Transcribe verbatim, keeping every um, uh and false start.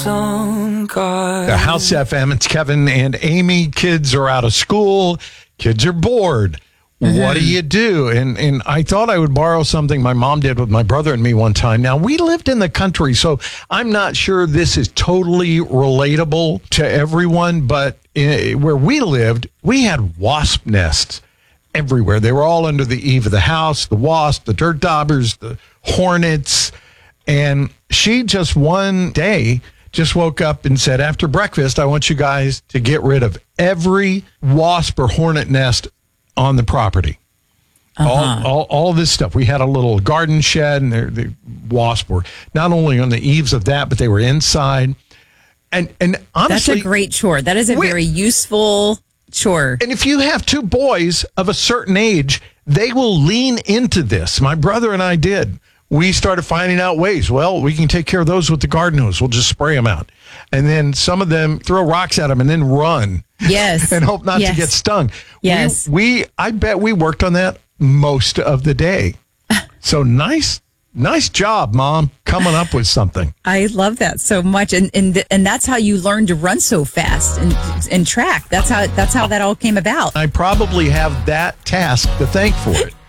The House F M, it's Kevin and Amy. Kids are out of school. Kids are bored. Mm-hmm. What do you do? And and I thought I would borrow something my mom did with my brother and me one time. Now, we lived in the country, so I'm not sure this is totally relatable to everyone, but in, where we lived, we had wasp nests everywhere. They were all under the eave of the house, the wasps, the dirt daubers, the hornets. And she just one day just woke up and said, after breakfast, I want you guys to get rid of every wasp or hornet nest on the property. Uh-huh. All, all all this stuff. We had a little garden shed, and the wasps were not only on the eaves of that, but they were inside. And and honestly, that's a great chore. That is a we, very useful chore. And if you have two boys of a certain age, they will lean into this. My brother and I did. We started finding out ways. Well, we can take care of those with the garden hose. We'll just spray them out. And then some of them throw rocks at them and then run. Yes. And hope not yes. to get stung. Yes. We, we, I bet we worked on that most of the day. So nice, nice job, Mom, coming up with something. I love that so much. And and and that's how you learn to run so fast and and track. That's how that's how that all came about. I probably have that task to thank for it.